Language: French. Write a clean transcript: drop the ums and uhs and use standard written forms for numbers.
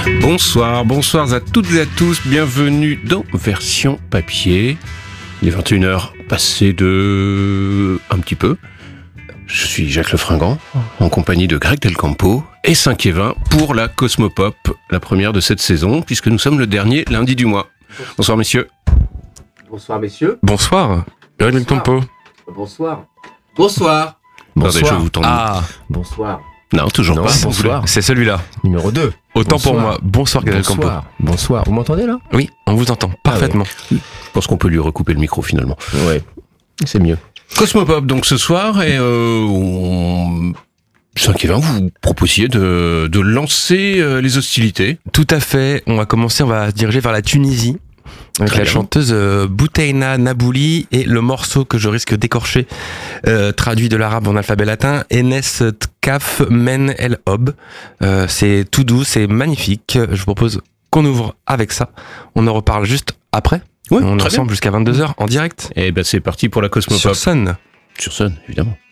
Bonsoir à toutes et à tous, bienvenue dans Version Papier. Il est 21h, passé de... un petit peu. Je suis Jacques Lefringant, en compagnie de Greg Del Campo et 5 et 20 pour la Cosmopop, la première de cette saison, puisque nous sommes le dernier lundi du mois. Bonsoir messieurs. Bonsoir messieurs. Bonsoir, Greg Del Campo. Bonsoir. Bonsoir. Attendez, je vous tends. Bonsoir. Non, toujours Non, pas. bonsoir. C'est celui-là. Numéro 2. Autant Bonsoir. pour moi. Bonsoir, Greg Del Campo. Bonsoir. Vous m'entendez là? Oui, on vous entend parfaitement. Je pense qu'on peut lui recouper le micro finalement. Ouais. C'est mieux. Cosmopop donc ce soir et 5 et 20, vous proposiez de lancer les hostilités. Tout à fait. On va se diriger vers la Tunisie. Avec Très la bien. chanteuse Bouteina Nabouli et le morceau que je risque d'écorcher, traduit de l'arabe en alphabet latin, Enes Tkaf Men El Ob. C'est tout doux, c'est magnifique. Je vous propose qu'on ouvre avec ça. On en reparle juste après. Ouais, On est très ensemble jusqu'à 22h en direct Et ben c'est parti pour la Cosmopop. sur Sun. Sur Sun, évidemment.